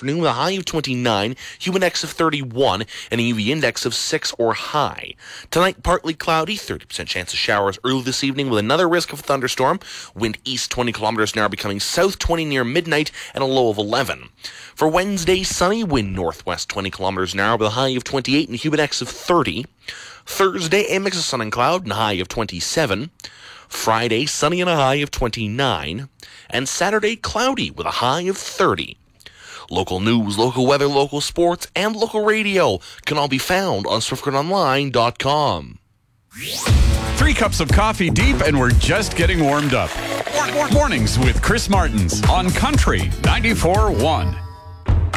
afternoon with a high of 29, humid index of 31, and a UV index of 6 or high. Tonight, partly cloudy, 30% chance of showers early this evening with another risk of a thunderstorm. Wind east 20 kilometers an hour becoming south 20 near midnight and a low of 11. For Wednesday, sunny, wind northwest 20 kilometers an hour with a high of 28 and a humid index of 30. Thursday, a mix of sun and cloud and a high of 27. Friday, sunny and a high of 29. And Saturday, cloudy with a high of 30. Local news, local weather, local sports, and local radio can all be found on SwiftGridOnline.com. 3 cups of coffee deep, and we're just getting warmed up. Mornings with Chris Martins on Country 94.1.